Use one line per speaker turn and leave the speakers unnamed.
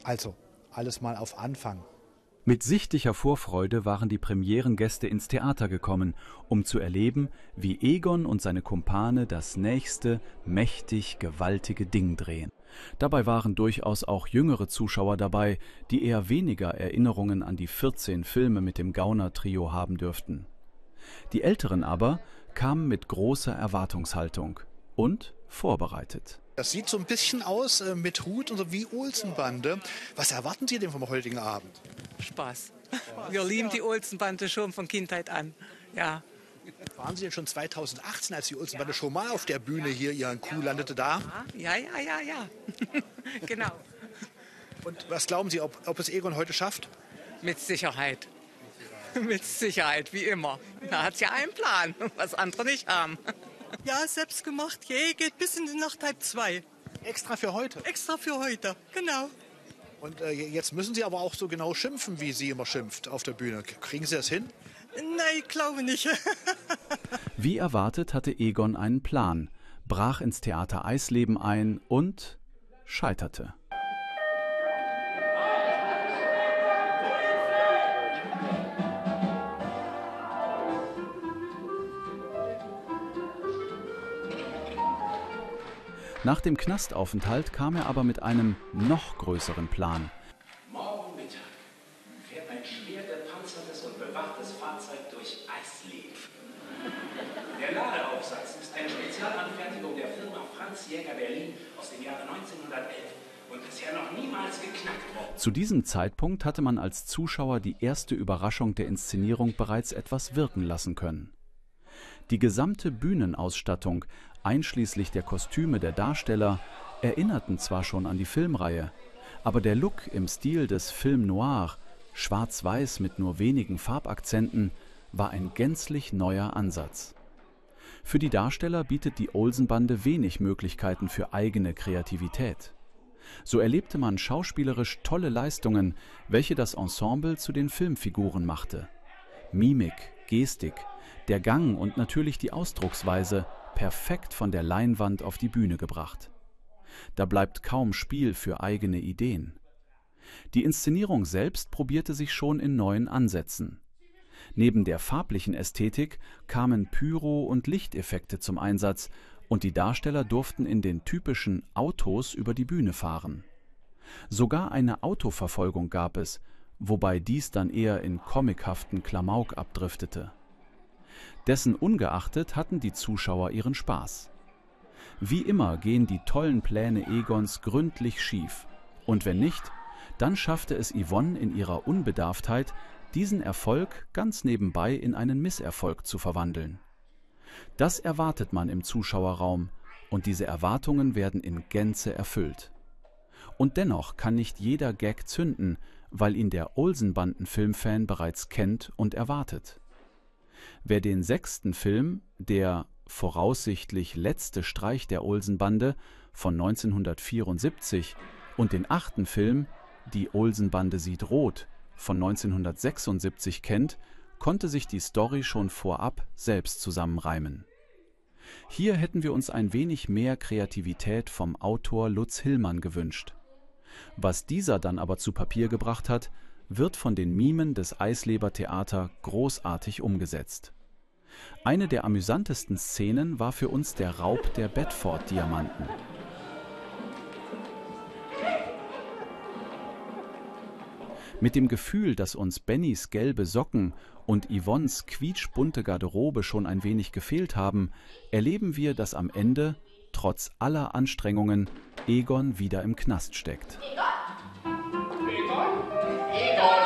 Also, alles mal auf Anfang.
Mit sichtlicher Vorfreude waren die Premierengäste ins Theater gekommen, um zu erleben, wie Egon und seine Kumpane das nächste, mächtig gewaltige Ding drehen. Dabei waren durchaus auch jüngere Zuschauer dabei, die eher weniger Erinnerungen an die 14 Filme mit dem Gauner-Trio haben dürften. Die Älteren aber kamen mit großer Erwartungshaltung und vorbereitet.
Das sieht so ein bisschen aus mit Hut und so wie Olsenbande. Was erwarten Sie denn vom heutigen Abend?
Spaß. Wir lieben die Olsenbande schon von Kindheit an. Ja.
Waren Sie denn schon 2018, als die Olsenbande schon mal auf der Bühne hier ihren Coup landete, da?
Ja. Genau.
Und was glauben Sie, ob es Egon heute schafft?
Mit Sicherheit. Mit Sicherheit, wie immer. Da hat ja einen Plan, was andere nicht haben.
Ja, selbst gemacht. Geht bis in die Nacht 1:30.
Extra für heute?
Extra für heute, genau.
Und jetzt müssen Sie aber auch so genau schimpfen, wie sie immer schimpft auf der Bühne. Kriegen Sie das hin?
Nein, ich glaube nicht.
Wie erwartet hatte Egon einen Plan, brach ins Theater Eisleben ein und scheiterte. Nach dem Knastaufenthalt kam er aber mit einem noch größeren Plan.
Morgen Mittag fährt ein schwer gepanzertes und bewachtes Fahrzeug durch Eisleben. Der Ladeaufsatz ist eine Spezialanfertigung der Firma Franz Jäger Berlin aus dem Jahre 1911 und bisher noch niemals geknackt worden.
Zu diesem Zeitpunkt hatte man als Zuschauer die erste Überraschung der Inszenierung bereits etwas wirken lassen können. Die gesamte Bühnenausstattung, einschließlich der Kostüme der Darsteller, erinnerten zwar schon an die Filmreihe, aber der Look im Stil des Film Noir, schwarz-weiß mit nur wenigen Farbakzenten, war ein gänzlich neuer Ansatz. Für die Darsteller bietet die Olsenbande wenig Möglichkeiten für eigene Kreativität. So erlebte man schauspielerisch tolle Leistungen, welche das Ensemble zu den Filmfiguren machte. Mimik, Gestik, der Gang und natürlich die Ausdrucksweise perfekt von der Leinwand auf die Bühne gebracht. Da bleibt kaum Spiel für eigene Ideen. Die Inszenierung selbst probierte sich schon in neuen Ansätzen. Neben der farblichen Ästhetik kamen Pyro- und Lichteffekte zum Einsatz und die Darsteller durften in den typischen Autos über die Bühne fahren. Sogar eine Autoverfolgung gab es, wobei dies dann eher in comichaften Klamauk abdriftete. Dessen ungeachtet hatten die Zuschauer ihren Spaß. Wie immer gehen die tollen Pläne Egons gründlich schief. Und wenn nicht, dann schaffte es Yvonne in ihrer Unbedarftheit, diesen Erfolg ganz nebenbei in einen Misserfolg zu verwandeln. Das erwartet man im Zuschauerraum und diese Erwartungen werden in Gänze erfüllt. Und dennoch kann nicht jeder Gag zünden, weil ihn der Olsenbanden-Filmfan bereits kennt und erwartet. Wer den 6. Film, der voraussichtlich letzte Streich der Olsenbande von 1974 und den 8. Film, Die Olsenbande sieht rot von 1976 kennt, konnte sich die Story schon vorab selbst zusammenreimen. Hier hätten wir uns ein wenig mehr Kreativität vom Autor Lutz Hillmann gewünscht. Was dieser dann aber zu Papier gebracht hat, wird von den Mimen des Eisleber Theater großartig umgesetzt. Eine der amüsantesten Szenen war für uns der Raub der Bedford-Diamanten. Mit dem Gefühl, dass uns Bennys gelbe Socken und Yvonnes quietschbunte Garderobe schon ein wenig gefehlt haben, erleben wir, dass am Ende, trotz aller Anstrengungen, Egon wieder im Knast steckt.
Egon? Egon? Egon!